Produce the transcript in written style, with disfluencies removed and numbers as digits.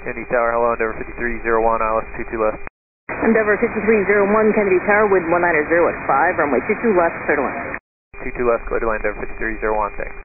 Kennedy Tower, hello, Endeavour 5301, ILS 22 left. Endeavour 5301, Kennedy Tower, wind 190 at 5, runway 22 left, clear to land. 22 left, clear to land, Endeavour 5301, thanks.